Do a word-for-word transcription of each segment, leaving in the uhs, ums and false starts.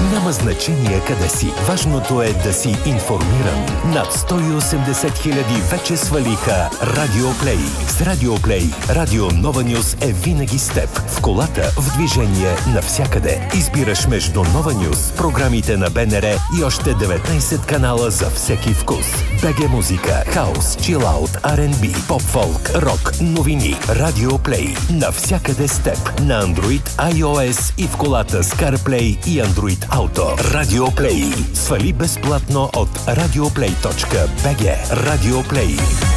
Няма значение къде си. Важното е да си информиран. Над сто и осемдесет хиляди вече свалиха Радио Плей. С Радио Плей, Радио Нова Нюз е винаги с теб. В колата, в движение, навсякъде. Избираш между Нова Нюз, програмите на БНР и още деветнайсет канала за всеки вкус. БГ музика, хаус, чилаут, Ар енд Би, поп-фолк, рок, новини. Радио Плей. Навсякъде с теб. На Android, iOS и в колата с CarPlay и Android Auto. Радио Плей. Свали безплатно от радиоплей точка би джи. Радио Плей.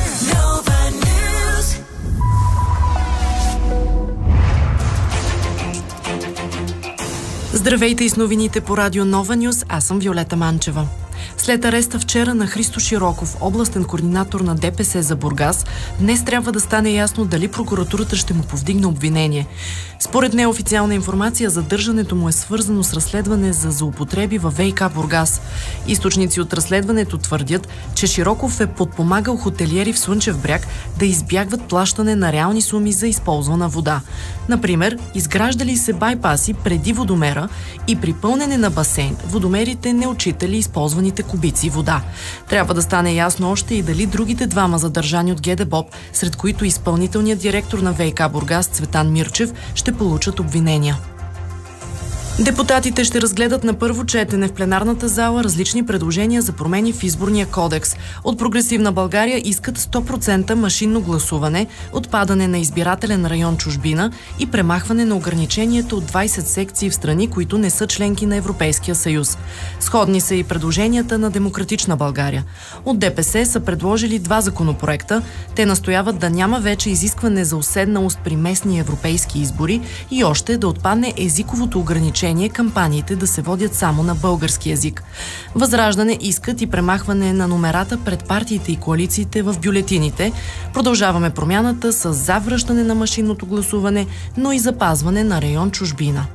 Здравейте и с новините по Радио Нова Нюз, аз съм Виолета Манчева. След ареста вчера на Христо Широков, областен координатор на ДПС за Бургас, днес трябва да стане ясно дали прокуратурата ще му повдигне обвинение. Според неофициална информация, задържането му е свързано с разследване за злоупотреби във ВиК Бургас. Източници от разследването твърдят, че Широков е подпомагал хотелиери в Слънчев бряг да избягват плащане на реални суми за използвана вода. Например, изграждали се байпаси преди водомера и при пълнене на басейн водомерите не отчитали използваните кубици вода. Трябва да стане ясно още и дали другите двама задържани от ГДБОП, сред които изпълнителният директор на ВиК Бургас Цветан Мирчев, ще получат обвинения. Депутатите ще разгледат на първо четене в пленарната зала различни предложения за промени в изборния кодекс. От Прогресивна България искат сто процента машинно гласуване, отпадане на избирателен район чужбина и премахване на ограничението от двайсет секции в страни, които не са членки на Европейския съюз. Сходни са и предложенията на Демократична България. От ДПС са предложили два законопроекта. Те настояват да няма вече изискване за уседналост при местни европейски избори и още да отпадне езиковото ограничение кампаниите да се водят само на български език. Възраждане искат и премахване на номерата пред партиите и коалициите в бюлетините. Продължаваме промяната с завръщане на машинното гласуване, но и запазване на район чужбина.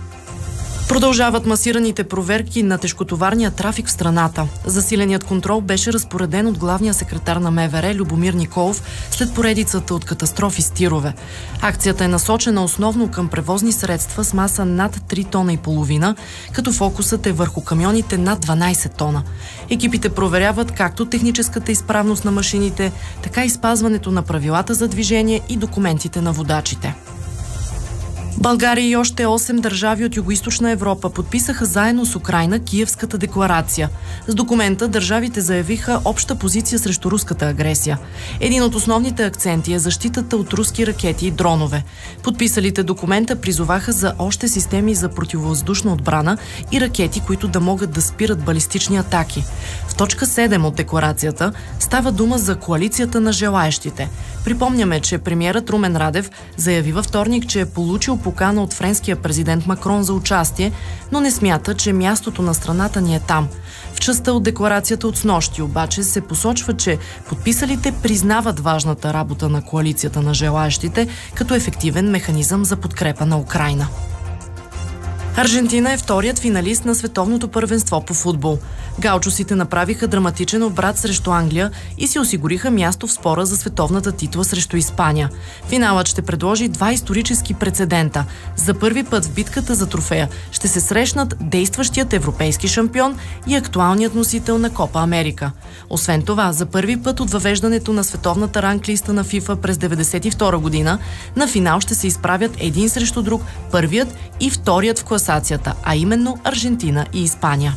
Продължават масираните проверки на тежкотоварния трафик в страната. Засиленият контрол беше разпореден от главния секретар на МВР Любомир Николов след поредицата от катастрофи с тирове. Акцията е насочена основно към превозни средства с маса над три тона и половина, като фокусът е върху камионите над дванайсет тона. Екипите проверяват както техническата изправност на машините, така и спазването на правилата за движение и документите на водачите. България и още осем държави от Югоизточна Европа подписаха заедно с Украйна Киевската декларация. С документа държавите заявиха обща позиция срещу руската агресия. Един от основните акценти е защитата от руски ракети и дронове. Подписалите документа призоваха за още системи за противовъздушна отбрана и ракети, които да могат да спират балистични атаки. В точка седем от декларацията става дума за коалицията на желаещите. Припомняме, че премиерът Румен Радев заяви във вторник, че е получил покана от френския президент Макрон за участие, но не смята, че мястото на страната ни е там. В частта от декларацията от снощи обаче се посочва, че подписалите признават важната работа на коалицията на желаещите като ефективен механизъм за подкрепа на Украйна. Аржентина е вторият финалист на световното първенство по футбол. Гаучосите направиха драматичен обрат срещу Англия и си осигуриха място в спора за световната титла срещу Испания. Финалът ще предложи два исторически прецедента. За първи път в битката за трофея ще се срещнат действащият европейски шампион и актуалният носител на Копа Америка. Освен това, за първи път от въвеждането на световната ранглиста на ФИФА през деветдесет и втора година, на финал ще се изправят един срещу друг първият и вторият в класацията, а именно Аржентина и Испания.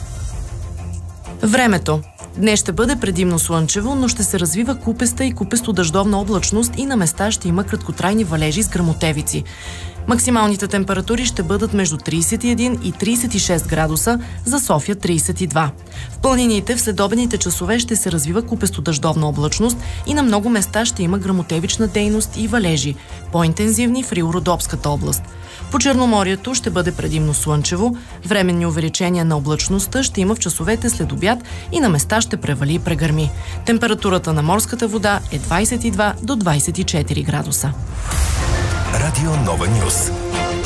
Времето. Днес ще бъде предимно слънчево, но ще се развива купеста и купесто-дъждовна облачност и на места ще има краткотрайни валежи с гръмотевици. Максималните температури ще бъдат между трийсет и един и трийсет и шест градуса, за София трийсет и два. В планините в следобедните часове ще се развива купесто-дъждовна облачност и на много места ще има гръмотевична дейност и валежи, по-интензивни в Рило-Родопската област. По Черноморието ще бъде предимно слънчево, временни увеличения на облачността ще има в часовете след обяд и на места ще превали и прегърми. Температурата на морската вода е двайсет и два до двайсет и четири градуса. Радио Нова Нюз.